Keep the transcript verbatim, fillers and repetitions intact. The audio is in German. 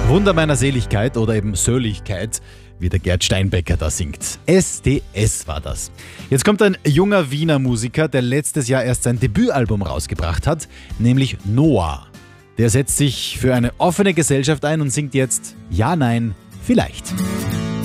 Wunder meiner Seligkeit oder eben Söhlichkeit, wie der Gerd Steinbecker da singt. S D S war das. Jetzt kommt ein junger Wiener Musiker, der letztes Jahr erst sein Debütalbum rausgebracht hat, nämlich Noah. Der setzt sich für eine offene Gesellschaft ein und singt jetzt Ja, Nein, Vielleicht.